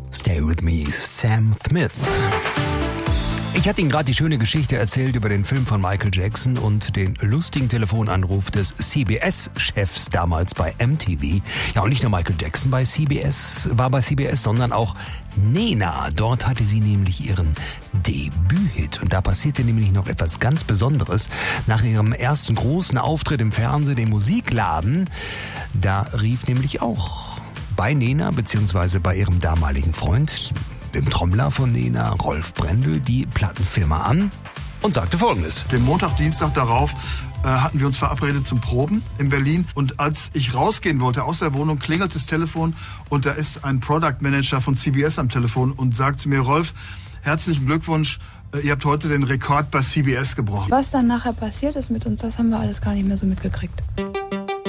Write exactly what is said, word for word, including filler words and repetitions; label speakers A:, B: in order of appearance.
A: Stay With Me, Sam Smith. Ich hatte Ihnen gerade die schöne Geschichte erzählt über den Film von Michael Jackson und den lustigen Telefonanruf des C B S-Chefs damals bei M T V. Ja, und nicht nur Michael Jackson bei C B S, war bei C B S, sondern auch Nena. Dort hatte sie nämlich ihren Debüthit. Und da passierte nämlich noch etwas ganz Besonderes. Nach ihrem ersten großen Auftritt im Fernsehen, dem Musikladen, da rief nämlich auch bei Nena, beziehungsweise bei ihrem damaligen Freund, dem Trommler von Nena, Rolf Brendel, die Plattenfirma an und sagte Folgendes.
B: Den Montag, Dienstag darauf äh, hatten wir uns verabredet zum Proben in Berlin. Und als ich rausgehen wollte aus der Wohnung, klingelt das Telefon und da ist ein Product Manager von C B S am Telefon und sagt zu mir, Rolf, herzlichen Glückwunsch, äh, ihr habt heute den Rekord bei C B S gebrochen.
C: Was dann nachher passiert ist mit uns, das haben wir alles gar nicht mehr so mitgekriegt.